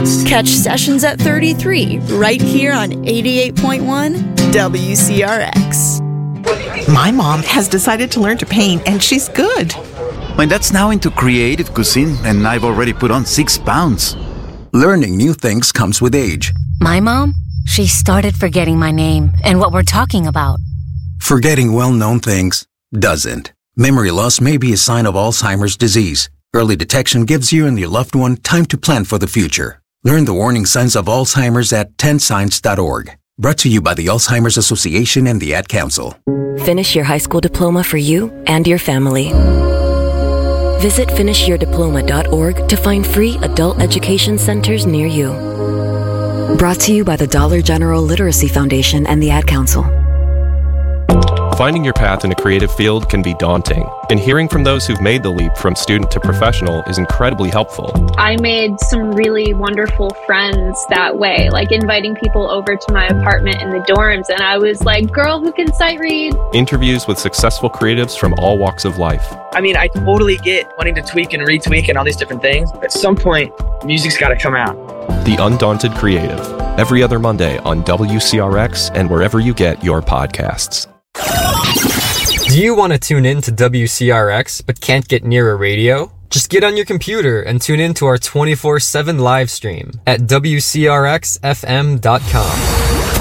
Catch Sessions at 33 right here on 88.1 WCRX. My mom has decided to learn to paint, and she's good. My dad's now into creative cuisine, and I've already put on 6 pounds. Learning new things comes with age. My mom, she started forgetting my name and what we're talking about. Forgetting well-known things doesn't. Memory loss may be a sign of Alzheimer's disease. Early detection gives you and your loved one time to plan for the future. Learn the warning signs of Alzheimer's at 10signs.org. Brought to you by the Alzheimer's Association and the Ad Council. Finish your high school diploma for you and your family. Visit finishyourdiploma.org to find free adult education centers near you. Brought to you by the Dollar General Literacy Foundation and the Ad Council. Finding your path in a creative field can be daunting, and hearing from those who've made the leap from student to professional is incredibly helpful. I made some really wonderful friends that way, like inviting people over to my apartment in the dorms, and I was like, girl who can sight read. Interviews with successful creatives from all walks of life. I mean, I totally get wanting to tweak and retweak and all these different things. At some point, music's got to come out. The Undaunted Creative, every other Monday on WCRX and wherever you get your podcasts. Do you want to tune in to WCRX but can't get near a radio? Just get on your computer and tune in to our 24/7 live stream at WCRXFM.com.